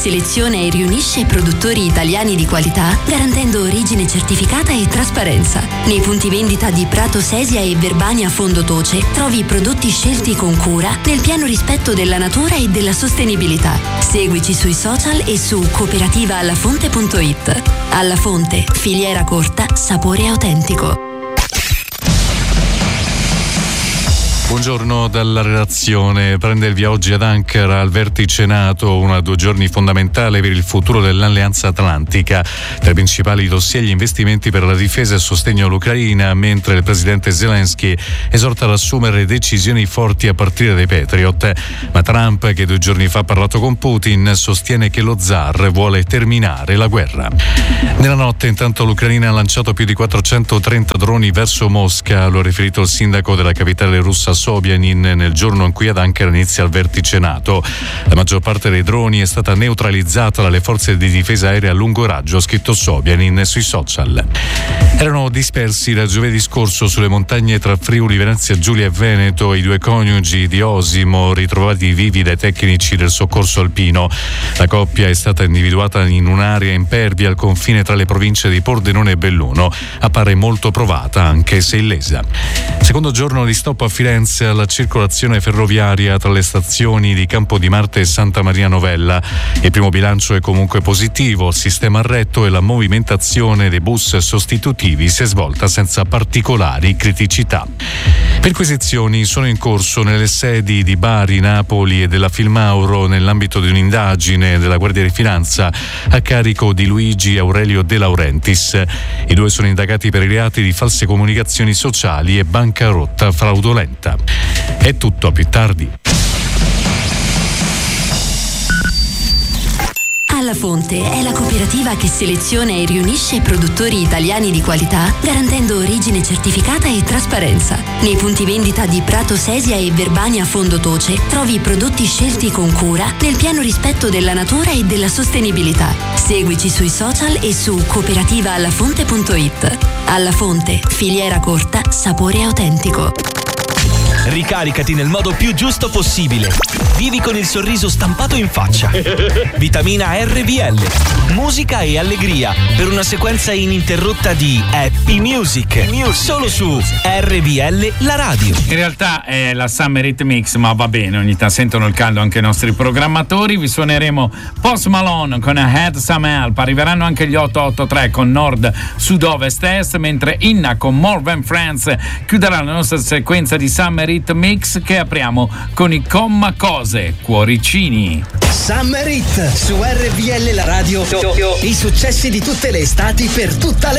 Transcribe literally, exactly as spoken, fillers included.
Seleziona e riunisce produttori italiani di qualità, garantendo origine certificata e trasparenza. Nei punti vendita di Prato Sesia e Verbania Fondotoce trovi prodotti scelti con cura nel pieno rispetto della natura e della sostenibilità. Seguici sui social e su cooperativa alla fonte punto it. Alla Fonte, filiera corta, sapore autentico. Buongiorno dalla redazione. Prende il via oggi ad Ankara al vertice NATO, uno a due giorni fondamentale per il futuro dell'Alleanza Atlantica. Tra i principali dossier gli investimenti per la difesa e sostegno all'Ucraina, mentre il presidente Zelensky esorta ad assumere decisioni forti a partire dai Patriot. Ma Trump, che due giorni fa ha parlato con Putin, sostiene che lo zar vuole terminare la guerra. Nella notte, intanto, l'Ucraina ha lanciato più di quattrocentotrenta droni verso Mosca, lo ha riferito il sindaco della capitale russa Sobyanin nel giorno in cui ad Ankara inizia il vertice NATO. La maggior parte dei droni è stata neutralizzata dalle forze di difesa aerea a lungo raggio, ha scritto Sobyanin sui social. Erano dispersi da giovedì scorso sulle montagne tra Friuli, Venezia Giulia e Veneto i due coniugi di Osimo, ritrovati vivi dai tecnici del soccorso alpino. La coppia è stata individuata in un'area impervia al confine tra le province di Pordenone e Belluno. Appare molto provata, anche se illesa. Secondo giorno di stop a Firenze alla circolazione ferroviaria tra le stazioni di Campodimarte e Santa Maria Novella. Il primo bilancio è comunque positivo, il sistema a retto e la movimentazione dei bus sostitutivi si è svolta senza particolari criticità. Perquisizioni sono in corso nelle sedi di Bari, Napoli e della Filmauro nell'ambito di un'indagine della Guardia di Finanza a carico di Luigi Aurelio De Laurentiis. I due sono indagati per i reati di false comunicazioni sociali e bancarotta fraudolenta. È tutto, a più tardi. Alla Fonte è la cooperativa che seleziona e riunisce produttori italiani di qualità, garantendo origine certificata e trasparenza. Nei punti vendita di Prato Sesia e Verbania Fondotoce trovi prodotti scelti con cura nel pieno rispetto della natura e della sostenibilità. Seguici sui social e su cooperativa alla fonte punto it. Alla Fonte, filiera corta, sapore autentico. Ricaricati nel modo più giusto possibile. Vivi con il sorriso stampato in faccia. Vitamina R V L. Musica e allegria per una sequenza ininterrotta di Happy Music. Solo su R V L, la radio. In realtà è la Summer Hit Mix, ma va bene, ogni tanto sentono il caldo anche i nostri programmatori. Vi suoneremo Post Malone con A Had Some Help. Arriveranno anche gli otto otto tre con Nord, Sud, Ovest, Est, mentre Inna con More Than Friends chiuderà la nostra sequenza di Summer Hit Mix, che apriamo con i Comma Cose, Cuoricini. Summer Hit su R V L, la radio. I successi di tutte le estati per tutta